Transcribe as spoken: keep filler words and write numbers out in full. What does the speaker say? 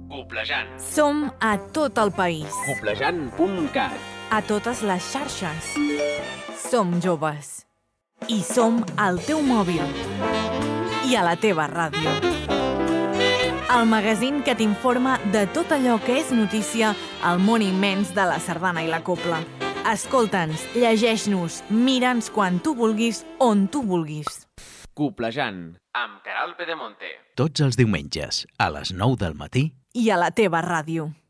Coplejant. Som a tot el país. Coplejant punt cat. A totes les xarxes. Som joves. I som al teu mòbil. I a la teva ràdio. El magazín que t'informa de tot allò que és notícia al món immens de la sardana i la copla. Escolta'ns, llegeix-nos, mira'ns quan tu vulguis, on tu vulguis. Coplejant, amb Caral Pedemonte. Tots els diumenges, a les nou del matí. I a la teva ràdio.